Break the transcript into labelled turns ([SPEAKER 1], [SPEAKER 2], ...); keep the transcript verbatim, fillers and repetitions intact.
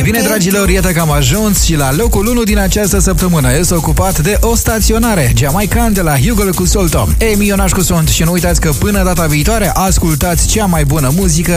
[SPEAKER 1] bine, dragilor, iată că am ajuns și la locul unu din această săptămână. Este ocupat de o staționare, Jamaican de la Hugo cu Solto. Emi Ionașcu sunt și nu uitați că până data viitoare ascultați cea mai bună muzică